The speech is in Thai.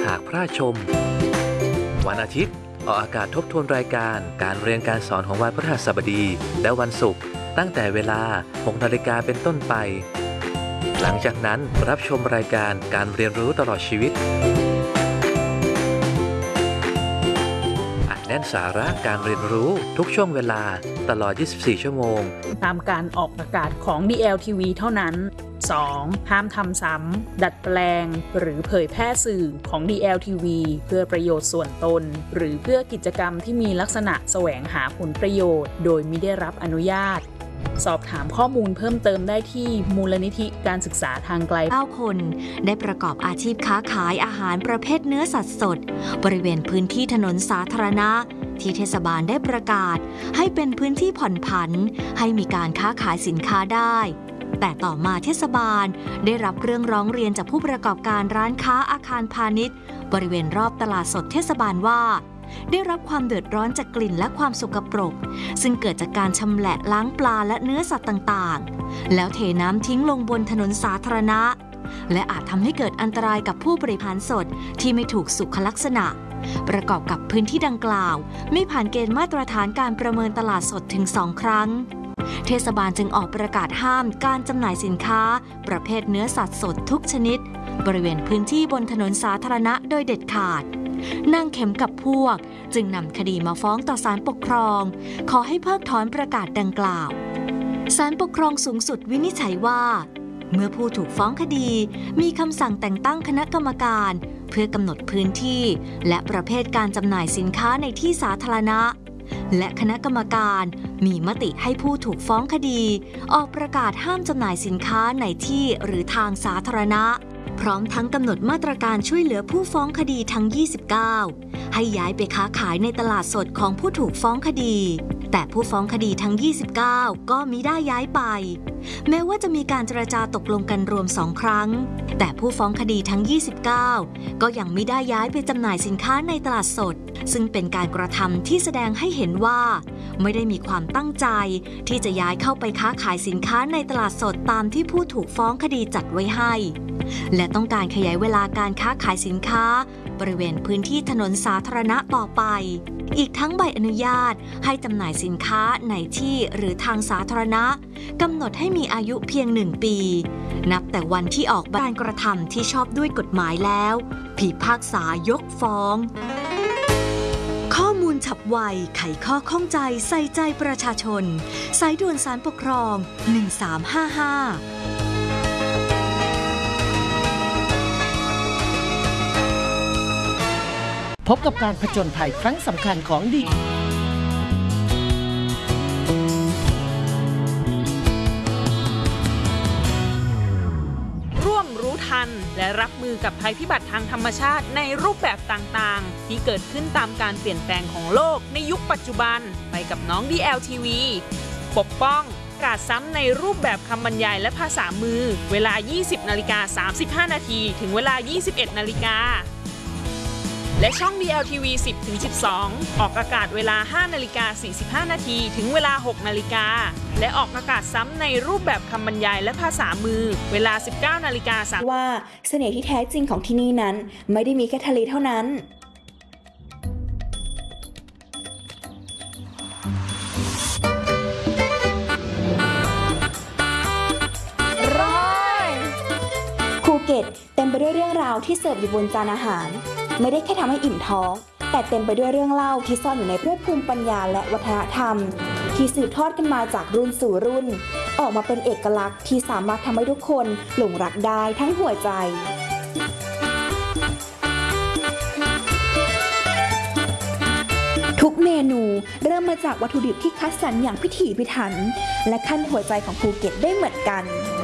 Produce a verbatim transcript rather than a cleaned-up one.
หากพลาดชมวันอาทิตย์ออกอากาศทบทวนรายการการเรียนการสอนของวันพฤหัสบดีและวันศุกร์ตั้งแต่เวลา หกนาฬิกาเป็นต้นไปหลังจากนั้นรับชมรายการการเรียนรู้ตลอดชีวิตอัดแน่นสาระการเรียนรู้ทุกช่วงเวลาตลอด ยี่สิบสี่ ชั่วโมงตามการออกอากาศของ ดี แอล ที วี เท่านั้น สอง ห้ามทำซ้ำดัดแปลงหรือเผยแพร่สื่อของ ดี แอล ที วี เพื่อประโยชน์ส่วนตนหรือเพื่อกิจกรรมที่มีลักษณะแสวงหาผลประโยชน์โดยมิได้รับอนุญาตสอบถามข้อมูลเพิ่มเติมได้ที่มูลนิธิการศึกษาทางไกลเก้าคนได้ประกอบอาชีพค้าขายอาหารประเภทเนื้อสัตว์สดบริเวณพื้นที่ถนนสาธารณะที่เทศบาลได้ประกาศให้เป็นพื้นที่ผ่อนผันให้มีการค้าขายสินค้าได้แต่ต่อมาเทศบาลได้รับเรื่องร้องเรียนจากผู้ประกอบการร้านค้าอาคารพาณิชย์บริเวณรอบตลาดสดเทศบาลว่าได้รับความเดือดร้อนจากกลิ่นและความสกปรกซึ่งเกิดจากการชำแหละล้างปลาและเนื้อสัตว์ต่างๆแล้วเทน้ำทิ้งลงบนถนนสาธารณะและอาจทำให้เกิดอันตรายกับผู้บริโภคสดที่ไม่ถูกสุขลักษณะประกอบกับพื้นที่ดังกล่าวไม่ผ่านเกณฑ์มาตรฐานการประเมินตลาดสดถึงสองครั้งเทศบาลจึงออกประกาศห้ามการจำหน่ายสินค้าประเภทเนื้อสัตว์สดทุกชนิดบริเวณพื้นที่บนถนนสาธารณะโดยเด็ดขาดนางเข็มกับพวกจึงนำคดีมาฟ้องต่อศาลปกครองขอให้เพิกถอนประกาศดังกล่าวศาลปกครองสูงสุดวินิจฉัยว่าเมื่อผู้ถูกฟ้องคดีมีคำสั่งแต่งตั้งคณะกรรมการเพื่อกำหนดพื้นที่และประเภทการจำหน่ายสินค้าในที่สาธารณะและคณะกรรมการมีมติให้ผู้ถูกฟ้องคดีออกประกาศห้ามจำหน่ายสินค้าในที่หรือทางสาธารณะพร้อมทั้งกำหนดมาตรการช่วยเหลือผู้ฟ้องคดีทั้งยี่สิบเก้าให้ย้ายไปค้าขายในตลาดสดของผู้ถูกฟ้องคดีแต่ผู้ฟ้องคดีทั้งยี่สิบเก้าก็มิได้ย้ายไปแม้ว่าจะมีการเจรจาตกลงกันรวมสองครั้งแต่ผู้ฟ้องคดีทั้งยี่สิบเก้าก็ยังมิได้ย้ายไปจำหน่ายสินค้าในตลาดสดซึ่งเป็นการกระทำที่แสดงให้เห็นว่าไม่ได้มีความตั้งใจที่จะย้ายเข้าไปค้าขายสินค้าในตลาดสดตามที่ผู้ถูกฟ้องคดีจัดไว้ให้และต้องการขยายเวลาการค้าขายสินค้าบริเวณพื้นที่ถนนสาธารณะต่อไปอีกทั้งใบอนุญาตให้จำหน่ายสินค้าในที่หรือทางสาธารณะกำหนดให้มีอายุเพียงหนึ่งปีนับแต่วันที่ออกการกระทำที่ชอบด้วยกฎหมายแล้วพิพากษายกฟ้องข้อมูลฉับไวไขข้อข้องใจใส่ใจประชาชนสายด่วนศาลปกครองหนึ่งสามห้าห้าพบกับการผจญภัยครั้งสำคัญของดีร่วมรู้ทันและรับมือกับภัยพิบัติทางธรรมชาติในรูปแบบต่างๆที่เกิดขึ้นตามการเปลี่ยนแปลงของโลกในยุคปัจจุบันไปกับน้อง ดี แอล ที วี ปกป้องประกาศซ้ำในรูปแบบคำบรรยายและภาษามือเวลา ยี่สิบนาฬิกาสามสิบห้านาทีถึงเวลา ยี่สิบเอ็ดนาฬิกาและช่อง ดี แอล ที วี สิบถึงสิบสอง ออกอากาศเวลา ห้านาฬิกาสี่สิบห้านาทีถึงเวลา หกนาฬิกาและออกอากาศซ้ำในรูปแบบคำบรรยายและภาษามือเวลา สิบเก้านาฬิกาสามสิบว่าเสน่ห์ที่แท้จริงของที่นี่นั้นไม่ได้มีแค่ทะเลเท่านั้นภูเก็ตเต็มไปด้วยเรื่องราวที่เสิร์ฟอยู่บนจานอาหารไม่ได้แค่ทำให้อิ่มท้องแต่เต็มไปด้วยเรื่องเล่าที่ซ่อนอยู่ในด้วยภูมิปัญญาและวัฒนธรรมที่สืบทอดกันมาจากรุ่นสู่รุ่นออกมาเป็นเอกลักษณ์ที่สามารถทำให้ทุกคนหลงรักได้ทั้งหัวใจทุกเมนูเริ่มมาจากวัตถุดิบที่คัดสรรอย่างพิถีพิถันและขั้นหัวใจของภูเก็ตได้เหมือนกัน